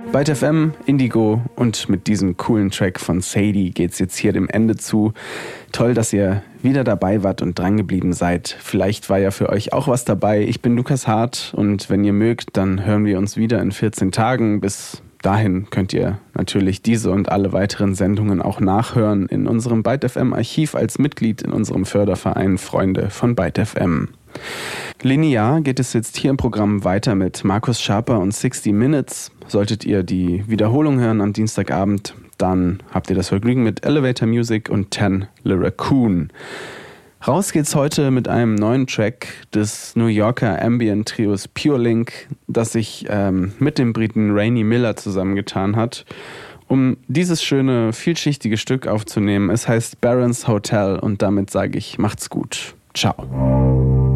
Byte FM, Indigo und mit diesem coolen Track von Sadie geht's jetzt hier dem Ende zu. Toll, dass ihr wieder dabei wart und drangeblieben seid. Vielleicht war ja für euch auch was dabei. Ich bin Lukas Hart und wenn ihr mögt, dann hören wir uns wieder in 14 Tagen. Bis dahin könnt ihr natürlich diese und alle weiteren Sendungen auch nachhören in unserem Byte FM Archiv als Mitglied in unserem Förderverein Freunde von Byte FM. Linear geht es jetzt hier im Programm weiter mit Markus Schaper und 60 Minutes. Solltet ihr die Wiederholung hören am Dienstagabend, dann habt ihr das Vergnügen mit Elevator Music und 10 Le Raccoon. Raus geht's heute mit einem neuen Track des New Yorker Ambient-Trios Pure Link, das sich mit dem Briten Rainy Miller zusammengetan hat, um dieses schöne, vielschichtige Stück aufzunehmen. Es heißt Baron's Hotel und damit sage ich, macht's gut. Ciao.